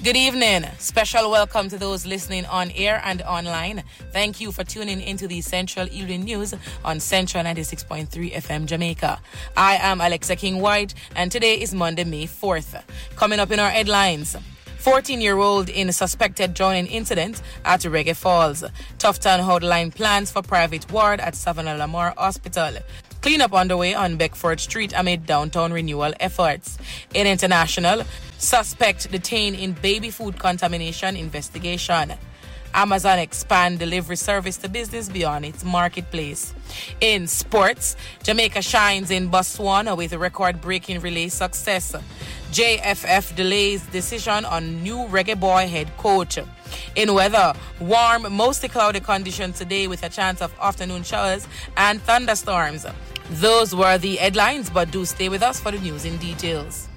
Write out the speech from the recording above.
Good evening. Special welcome to those listening on air and online. Thank you for tuning into the Central Evening News on Central 96.3 FM Jamaica. I am Alexa King-White, and today is Monday, May 4th. Coming up in our headlines: 14-year-old in suspected drowning incident at Reggae Falls. Tufton hotline plans for private ward at Savannah Lamar Hospital. Cleanup underway on Beckford Street amid downtown renewal efforts. In international, suspect detained in baby food contamination investigation. Amazon expand delivery service to business beyond its marketplace. In sports, Jamaica shines in Botswana with record-breaking relay success. JFF delays decision on new Reggae Boy head coach. In weather, warm, mostly cloudy conditions today with a chance of afternoon showers and thunderstorms. Those were the headlines, but do stay with us for the news in details.